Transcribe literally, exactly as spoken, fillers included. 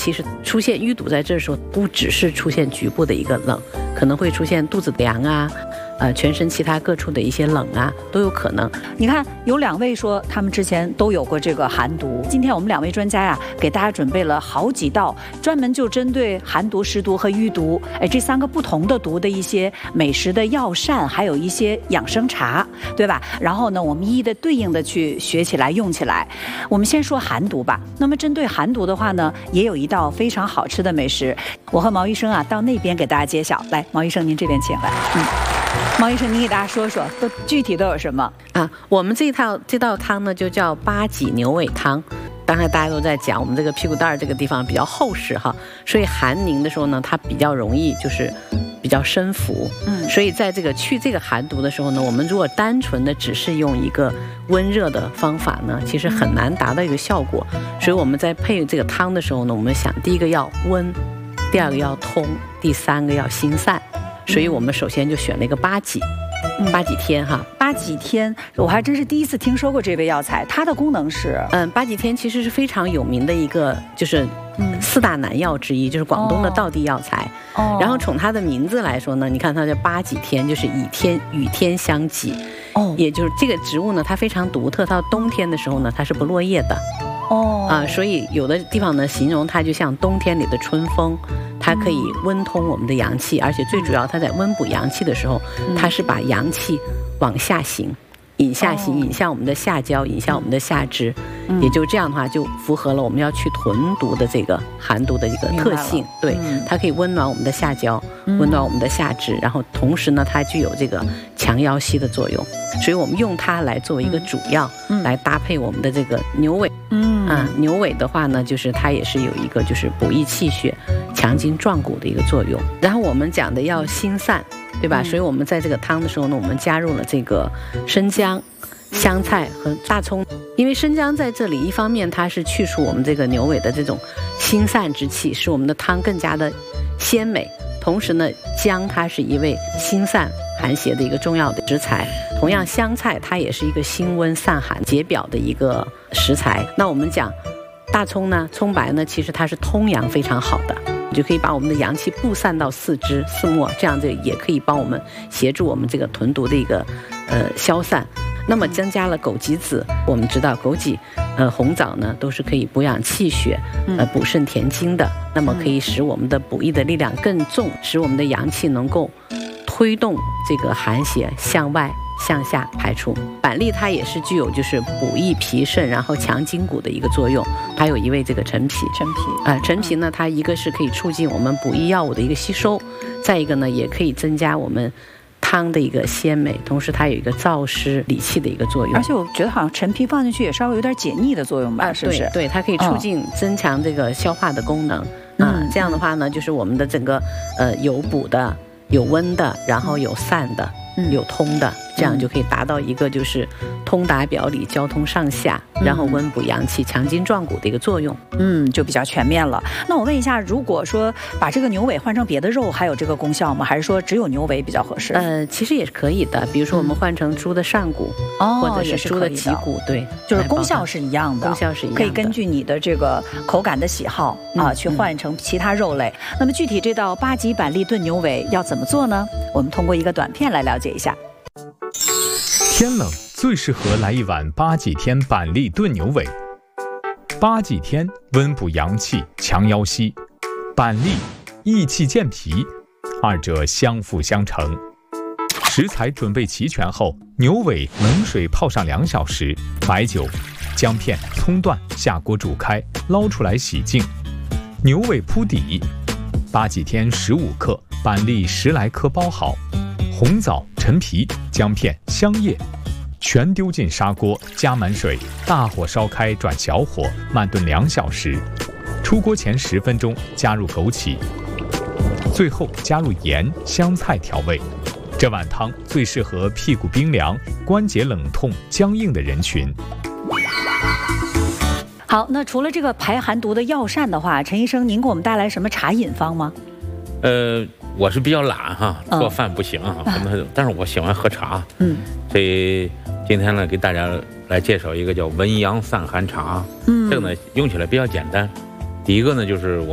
其实出现淤堵在这时候，不只是出现局部的一个冷，可能会出现肚子凉啊。呃，全身其他各处的一些冷啊，都有可能。 你看，有两位说他们之前都有过这个寒毒。今天我们两位专家呀、啊，给大家准备了好几道专门就针对寒毒、湿毒和淤毒，哎，这三个不同的毒的一些美食的药膳，还有一些养生茶，对吧？然后呢，我们一一的对应的去学起来、用起来。我们先说寒毒吧。那么针对寒毒的话呢，也有一道非常好吃的美食，我和毛医生啊到那边给大家揭晓。来，毛医生您这边请来。嗯。毛医生，您给大家说说，都具体都有什么啊？我们这套这道汤呢，就叫八戟牛尾汤。刚才大家都在讲，我们这个屁股蛋儿这个地方比较厚实哈，所以寒凝的时候呢，它比较容易就是比较生服。嗯，所以在这个去这个寒毒的时候呢，我们如果单纯的只是用一个温热的方法呢，其实很难达到一个效果。所以我们在配这个汤的时候呢，我们想第一个要温，第二个要通，第三个要心散。所以我们首先就选了一个八戟，嗯、八戟天哈。 八戟天，我还真是第一次听说过这味药材，它的功能是， 嗯，八戟天其实是非常有名的一个，就是四大南药之一，就是广东的道地药材。哦。然后从它的名字来说呢，你看它叫八戟天，就是以天与天相济。哦。也就是这个植物呢，它非常独特，它到冬天的时候呢，它是不落叶的。哦。啊，所以有的地方呢，形容它就像冬天里的春风。它可以温通我们的阳气，而且最主要，它在温补阳气的时候，它是把阳气往下行，引下行，引向我们的下焦，引向我们的下肢，也就这样的话，就符合了我们要去屯毒的这个寒毒的一个特性。对，它可以温暖我们的下焦，温暖我们的下肢，然后同时呢，它具有这个强腰膝的作用，所以我们用它来作为一个主药，来搭配我们的这个牛尾。嗯啊，牛尾的话呢，就是它也是有一个就是补益气血、强筋壮骨的一个作用。然后我们讲的要心散，对吧？嗯、所以我们在这个汤的时候呢，我们加入了这个生姜、香菜和大葱。因为生姜在这里，一方面它是去除我们这个牛尾的这种心散之气，使我们的汤更加的鲜美。同时呢，姜它是一味心散寒邪的一个重要的食材。同样，香菜它也是一个辛温散寒、解表的一个食材。那我们讲大葱呢，葱白呢，其实它是通阳非常好的，你就可以把我们的阳气布散到四肢、四末，这样子也可以帮我们协助我们这个屯毒的一个呃消散。那么增加了枸杞子，我们知道枸杞、呃红枣呢都是可以补养气血、呃补肾填精的，那么可以使我们的补益的力量更重，使我们的阳气能够推动这个寒邪向外向下排出。板栗它也是具有就是补益脾肾，然后强筋骨的一个作用。还有一味这个陈皮， 陈皮啊、呃，陈皮呢，它一个是可以促进我们补益药物的一个吸收，再一个呢，也可以增加我们汤的一个鲜美，同时它有一个燥湿理气的一个作用。 而且我觉得好像陈皮放进去也稍微有点解腻的作用吧，啊、是不是？ 对，对，它可以促进、嗯、增强这个消化的功能。啊、嗯，这样的话呢，就是我们的整个呃有补的、有温的，然后有散的。嗯、有通的，这样就可以达到一个就是通达表里、交通上下，嗯、然后温补阳气、强筋壮骨的一个作用。 嗯，就比较全面了。那我问一下，如果说把这个牛尾换成别的肉，还有这个功效吗？还是说只有牛尾比较合适？ 呃，其实也是可以的。比如说我们换成猪的上骨，嗯、或者是猪的脊骨，对， 就是功效是一样的， 功效是一样的， 可以根据你的这个口感的喜好、嗯、啊，去换成其他肉类。嗯、那么具体这道八戟板栗炖牛尾要怎么做呢？我们通过一个短片来了解一下。 天冷最适合来一碗八戟天板栗炖牛尾。八戟天温补阳气，强腰膝；板栗益气健脾，二者相辅相成。食材准备齐全后，牛尾冷水泡上两小时，白酒、姜片、葱段下锅煮开，捞出来洗净。牛尾铺底，八戟天十五克，板栗十来颗包好。红枣、陈皮、姜片、香叶全丢进砂锅，加满水，大火烧开，转小火，慢炖两小时。出锅前十分钟加入枸杞，最后加入盐、香菜调味。这碗汤最适合屁股冰凉、关节冷痛、僵硬的人群。 好，那除了这个排寒毒的药膳的话，陈医生，您给我们带来什么茶饮方吗？ 呃。我是比较懒哈，做饭不行哈，嗯、但是我喜欢喝茶，嗯，所以今天呢，给大家来介绍一个叫文阳散寒茶，嗯，这个呢用起来比较简单，第一个呢就是我。